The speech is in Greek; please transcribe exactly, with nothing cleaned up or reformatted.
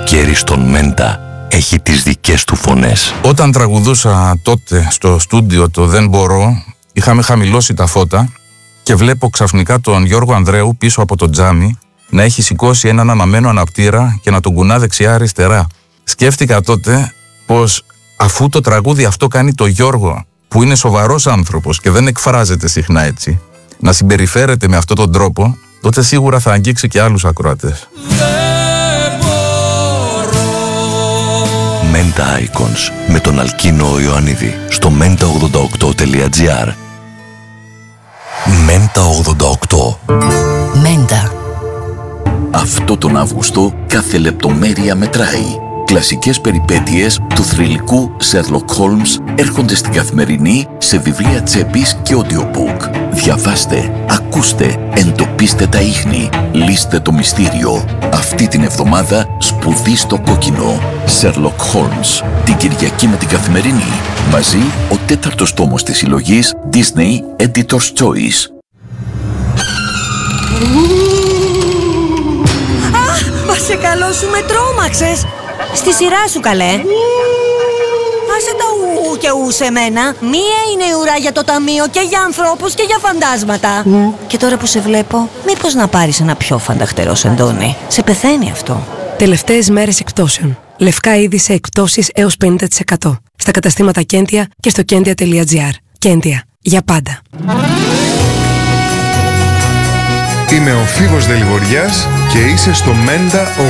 καλοκαίρι στον Μέντα έχει τις δικές του φωνές. Όταν τραγουδούσα τότε στο στούντιο το «Δεν μπορώ», είχαμε χαμηλώσει τα φώτα και βλέπω ξαφνικά τον Γιώργο Ανδρέου πίσω από το τζάμι να έχει σηκώσει έναν αναμένο αναπτήρα και να τον κουνά δεξιά-αριστερά. Σκέφτηκα τότε πως αφού το τραγούδι αυτό κάνει το Γιώργο, που είναι σοβαρός άνθρωπος και δεν εκφράζεται συχνά έτσι, να συμπεριφέρεται με αυτόν τον τρόπο, τότε σίγουρα θα αγγίξει και άλλους ακροατές. Μέντα Icons με τον Αλκίνο Ιωαννίδη στο μέντα ογδόντα οκτώ τελεία τζι άρ. Μέντα ογδόντα οκτώ. Μέντα. Αυτό τον Αύγουστο κάθε λεπτομέρεια μετράει. Κλασικές περιπέτειες του θρυλικού Sherlock Holmes έρχονται στην Καθημερινή σε βιβλία τσέπης και audiobook. Διαβάστε, ακούστε, εντοπίστε τα ίχνη, λύστε το μυστήριο. Αυτή την εβδομάδα σπουδή στο κόκκινο. Sherlock Holmes, την Κυριακή με την Καθημερινή. Μαζί ο τέταρτος τόμος της συλλογής Disney Editor's Choice. Α, σε καλό σου με τρόμαξες. Στη σειρά σου, καλέ. Άσε τα ου και ου σε μένα. Μία είναι η ουρά για το ταμείο και για ανθρώπους και για φαντάσματα. Mm. Και τώρα που σε βλέπω, μήπως να πάρεις ένα πιο φανταχτερό σεντόνι. Σε πεθαίνει αυτό. Τελευταίες μέρες εκπτώσεων. Λευκά είδη σε εκπτώσεις έως πενήντα τοις εκατό. Στα καταστήματα Κέντια και στο κέντια τελεία τζι άρ. Κέντια. Για πάντα. Είμαι ο Φίβος Δελιβοριάς και είσαι στο Μέντα